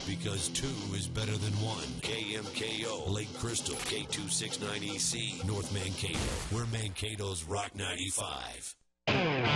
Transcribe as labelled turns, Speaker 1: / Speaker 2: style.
Speaker 1: because 2 is better than 1. KMKO, Lake Crystal, K269EC, North Mankato. We're Mankato's Rock 95.